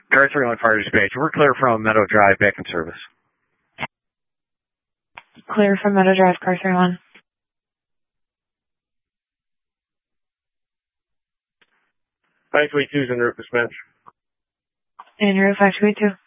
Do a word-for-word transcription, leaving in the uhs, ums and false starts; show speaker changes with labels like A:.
A: Car three one Fire Dispatch. We're clear from Meadow Drive, back in service.
B: Clear from Meadow Drive, car three one.
C: five two eight two is en route, dispatch.
B: En route five two eight two.